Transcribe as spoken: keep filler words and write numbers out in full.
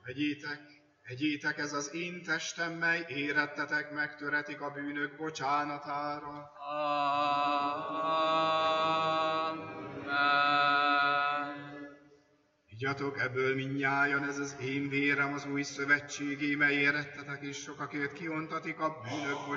Egyétek, egyétek, ez az én testem, mely érettetek megtöretik a bűnök bocsánatára. Amen. Igyatok ebből mindnyájan, ez az én vérem az új szövetségé, mely érettetek és sokakért kiontatik a bűnök bocsánatára.